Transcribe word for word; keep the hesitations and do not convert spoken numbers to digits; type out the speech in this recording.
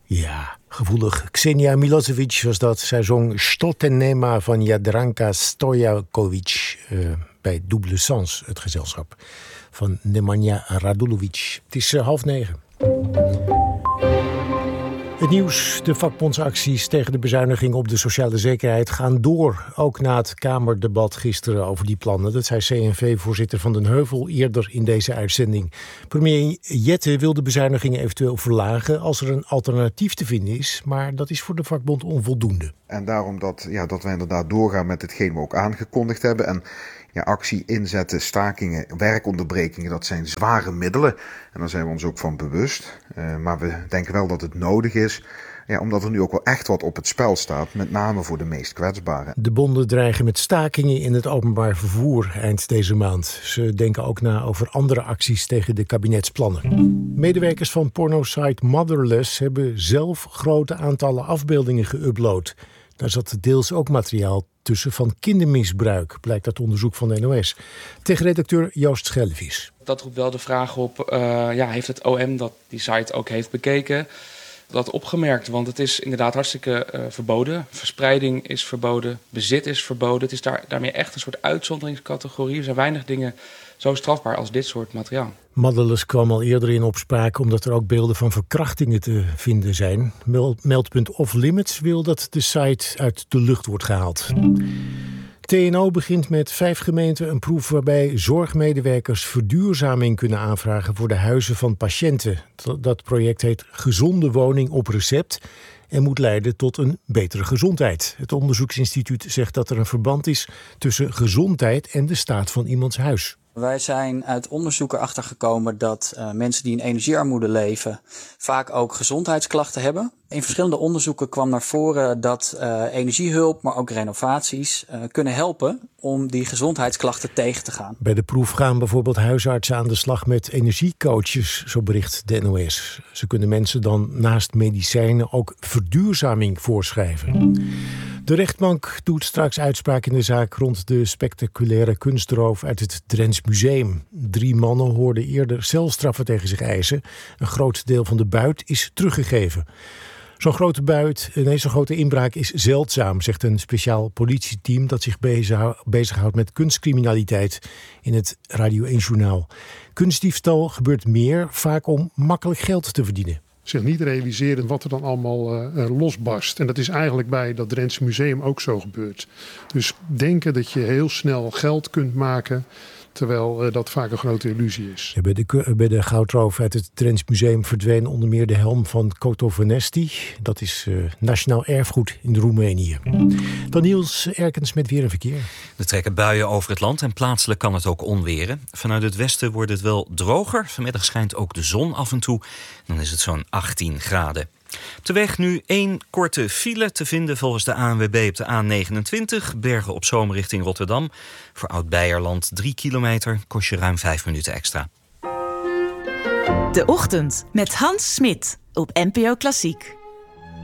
Ja, gevoelig. Ksenia Milosevic was dat. Zij zong Stoltenema van Jadranka Stojakovic uh, bij Double Sens, het gezelschap van Nemanja Radulovic. Het is uh, half negen. Het nieuws, de vakbondsacties tegen de bezuiniging op de sociale zekerheid gaan door. Ook na het Kamerdebat gisteren over die plannen. Dat zei C N V-voorzitter Van den Heuvel eerder in deze uitzending. Premier Jette wil de bezuinigingen eventueel verlagen als er een alternatief te vinden is. Maar dat is voor de vakbond onvoldoende. En daarom dat, ja, dat we inderdaad doorgaan met hetgeen we ook aangekondigd hebben. En ja, actie, inzetten, stakingen, werkonderbrekingen, dat zijn zware middelen. En daar zijn we ons ook van bewust. Uh, maar we denken wel dat het nodig is. Ja, omdat er nu ook wel echt wat op het spel staat, met name voor de meest kwetsbaren. De bonden dreigen met stakingen in het openbaar vervoer eind deze maand. Ze denken ook na over andere acties tegen de kabinetsplannen. Medewerkers van pornosite Motherless hebben zelf grote aantallen afbeeldingen geüpload. Daar zat deels ook materiaal tussen van kindermisbruik, blijkt uit onderzoek van de N O S. Tech-redacteur Joost Schellevies. Dat roept wel de vraag op, uh, ja, heeft het O M dat die site ook heeft bekeken, dat opgemerkt? Want het is inderdaad hartstikke uh, verboden. Verspreiding is verboden, bezit is verboden. Het is daar, daarmee echt een soort uitzonderingscategorie. Er zijn weinig dingen zo strafbaar als dit soort materiaal. Motherless kwam al eerder in opspraak omdat er ook beelden van verkrachtingen te vinden zijn. Meldpunt Off Limits wil dat de site uit de lucht wordt gehaald. T N O begint met vijf gemeenten een proef waarbij zorgmedewerkers verduurzaming kunnen aanvragen voor de huizen van patiënten. Dat project heet Gezonde Woning op Recept en moet leiden tot een betere gezondheid. Het onderzoeksinstituut zegt dat er een verband is tussen gezondheid en de staat van iemands huis. Wij zijn uit onderzoek erachter gekomen dat uh, mensen die in energiearmoede leven vaak ook gezondheidsklachten hebben. In verschillende onderzoeken kwam naar voren dat uh, energiehulp, maar ook renovaties uh, kunnen helpen om die gezondheidsklachten tegen te gaan. Bij de proef gaan bijvoorbeeld huisartsen aan de slag met energiecoaches, zo bericht de N O S. Ze kunnen mensen dan naast medicijnen ook verduurzaming voorschrijven. De rechtbank doet straks uitspraak in de zaak rond de spectaculaire kunstroof uit het Drents Museum. Drie mannen hoorden eerder celstraffen tegen zich eisen. Een groot deel van de buit is teruggegeven. Zo'n grote buit, nee, zo'n grote inbraak is zeldzaam, zegt een speciaal politieteam dat zich bezighoudt met kunstcriminaliteit in het Radio één-journaal. Kunstdiefstal gebeurt meer, vaak om makkelijk geld te verdienen. Zich niet realiseren wat er dan allemaal uh, losbarst. En dat is eigenlijk bij dat Drents Museum ook zo gebeurd. Dus denken dat je heel snel geld kunt maken, terwijl uh, dat vaak een grote illusie is. Ja, bij, de, bij de goudroof uit het Drents Museum verdween onder meer de helm van Cotovenesti. Dat is uh, nationaal erfgoed in Roemenië. Dan Niels Erkens met weer en verkeer. Er trekken buien over het land en plaatselijk kan het ook onweren. Vanuit het westen wordt het wel droger. Vanmiddag schijnt ook de zon af en toe. Dan is het zo'n achttien graden. Op de weg nu één korte file te vinden volgens de A N W B op de A negenentwintig. Bergen op Zoom richting Rotterdam. Voor Oud-Beierland drie kilometer, kost je ruim vijf minuten extra. De Ochtend met Hans Smit op N P O Klassiek.